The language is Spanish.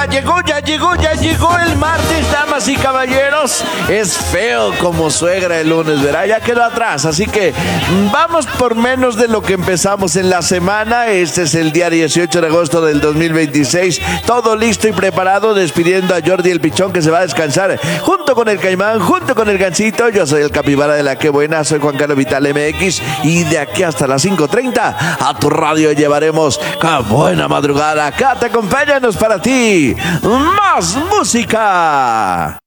Ya llegó el martes, damas y caballeros. Es feo como suegra el lunes, ¿verdad? Ya quedó atrás, así que vamos por menos de lo que empezamos en la semana. Este es el día 18 de agosto del 2026. Todo listo y preparado, despidiendo a Jordi el Pichón, que se va a descansar junto con el Caimán, junto con el Gancito. Yo soy el Capibara de la Que Buena, soy Juan Carlos Vital MX, y de aquí hasta las 5:30 a tu radio llevaremos ¡qué buena madrugada! Acá te acompáñanos para ti más música.